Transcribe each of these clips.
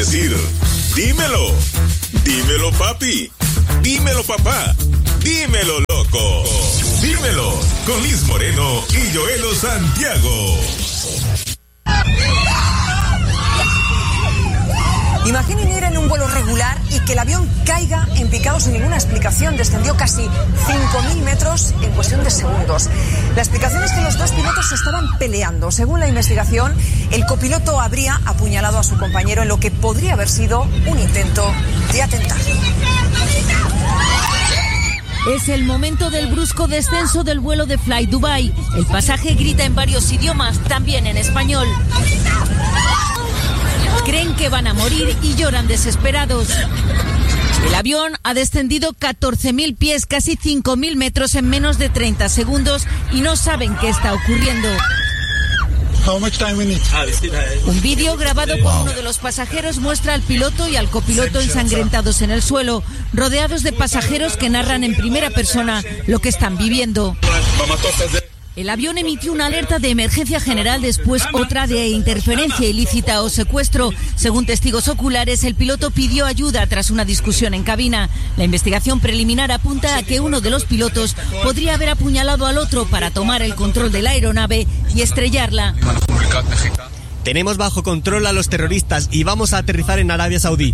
decir, dímelo. Dímelo, papi. Dímelo, papá. Dímelo, loco. Dímelo con Liz Moreno y Joelo Santiago. Imaginen ir en un vuelo regular y que el avión caiga en picado sin ninguna explicación. Descendió casi 5.000 metros en cuestión de segundos. La explicación es que los dos pilotos se estaban peleando. Según la investigación, el copiloto habría apuñalado a su compañero en lo que podría haber sido un intento de atentado. Es el momento del brusco descenso del vuelo de Fly Dubai. El pasaje grita en varios idiomas, también en español. Creen que van a morir y lloran desesperados. El avión ha descendido 14.000 pies, casi 5.000 metros en menos de 30 segundos y no saben qué está ocurriendo. Un vídeo grabado por uno de los pasajeros muestra al piloto y al copiloto ensangrentados en el suelo, rodeados de pasajeros que narran en primera persona lo que están viviendo. El avión emitió una alerta de emergencia general, después otra de interferencia ilícita o secuestro. Según testigos oculares, el piloto pidió ayuda tras una discusión en cabina. La investigación preliminar apunta a que uno de los pilotos podría haber apuñalado al otro para tomar el control de la aeronave y estrellarla. Tenemos bajo control a los terroristas y vamos a aterrizar en Arabia Saudí.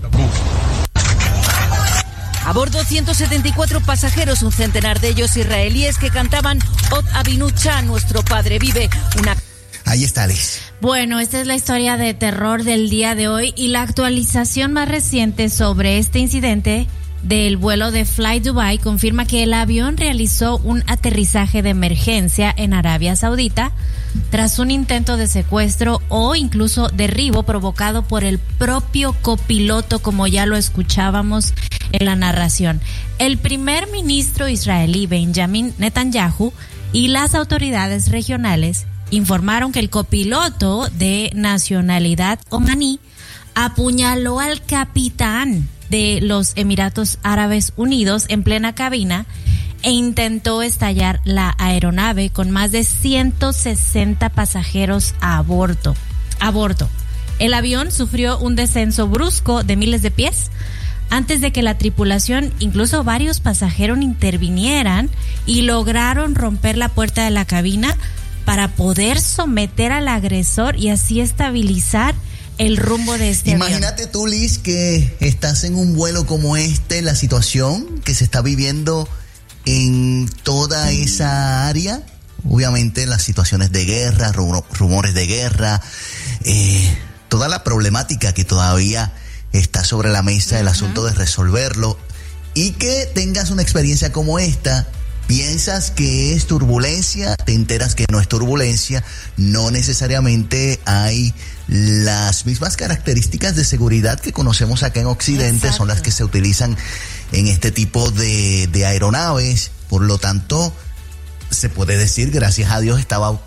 A bordo 174 pasajeros, un centenar de ellos israelíes que cantaban Ot Avinu Cha, nuestro padre vive. Ahí está, Liz. Bueno, esta es la historia de terror del día de hoy y la actualización más reciente sobre este incidente del vuelo de Fly Dubai confirma que el avión realizó un aterrizaje de emergencia en Arabia Saudita tras un intento de secuestro o incluso derribo provocado por el propio copiloto, como ya lo escuchábamos en la narración. El primer ministro israelí Benjamin Netanyahu y las autoridades regionales informaron que el copiloto de nacionalidad omaní apuñaló al capitán de los Emiratos Árabes Unidos en plena cabina e intentó estallar la aeronave con más de 160 pasajeros a bordo. El avión sufrió un descenso brusco de miles de pies antes de que la tripulación, incluso varios pasajeros, intervinieran y lograron romper la puerta de la cabina para poder someter al agresor y así estabilizar el rumbo de este avión. Imagínate tú, Liz, que estás en un vuelo como este, la situación que se está viviendo en toda esa área. Obviamente las situaciones de guerra, rumores de guerra, toda la problemática que todavía está sobre la mesa, el asunto de resolverlo, y que tengas una experiencia como esta. Piensas que es turbulencia, te enteras que no es turbulencia, no necesariamente hay las mismas características de seguridad que conocemos acá en Occidente. Exacto. Son las que se utilizan en este tipo de aeronaves. Por lo tanto, se puede decir, gracias a Dios,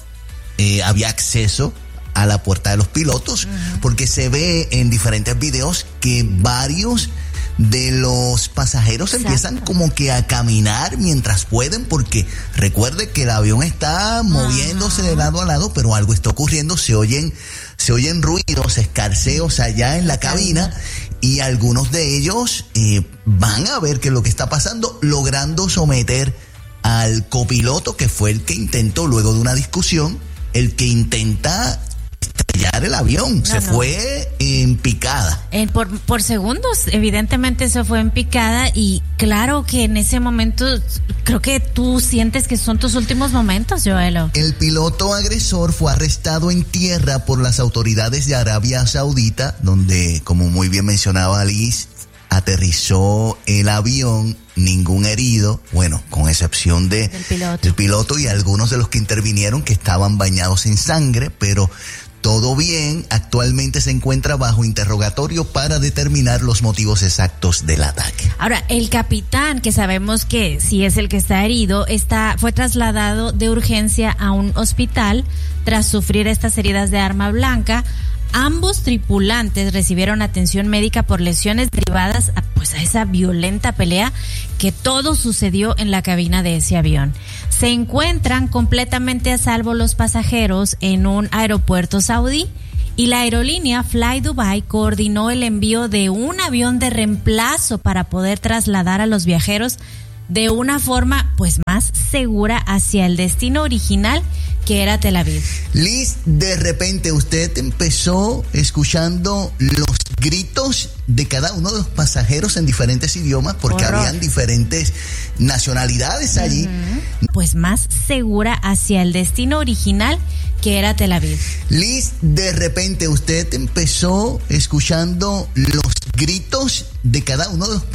había acceso a la puerta de los pilotos, porque se ve en diferentes videos que varios de los pasajeros empiezan como que a caminar mientras pueden, porque recuerde que el avión está moviéndose de lado a lado, pero algo está ocurriendo. Se oyen ruidos, escarceos allá en la cabina, y algunos de ellos van a ver qué es lo que está pasando, logrando someter al copiloto, que fue el que intentó, luego de una discusión, el que intenta estrellar el avión. Fue en picada. Por segundos, evidentemente se fue en picada, y claro que en ese momento creo que tú sientes que son tus últimos momentos, Joelo. El piloto agresor fue arrestado en tierra por las autoridades de Arabia Saudita, donde, como muy bien mencionaba Liz, aterrizó el avión, ningún herido, bueno, con excepción del piloto y algunos de los que intervinieron que estaban bañados en sangre, pero todo bien. Actualmente se encuentra bajo interrogatorio para determinar los motivos exactos del ataque. Ahora, el capitán, que sabemos que sí es el que está herido, fue trasladado de urgencia a un hospital tras sufrir estas heridas de arma blanca. Ambos tripulantes recibieron atención médica por lesiones derivadas a esa violenta pelea que todo sucedió en la cabina de ese avión. Se encuentran completamente a salvo los pasajeros en un aeropuerto saudí y la aerolínea Fly Dubai coordinó el envío de un avión de reemplazo para poder trasladar a los viajeros de una forma pues más segura hacia el destino original, que era Tel Aviv. Liz, de repente usted empezó escuchando los gritos de cada uno de los pasajeros en diferentes idiomas, porque habían diferentes nacionalidades allí. Pues más segura hacia el destino original, que era Tel Aviv. Liz, de repente usted empezó escuchando los gritos de cada uno de los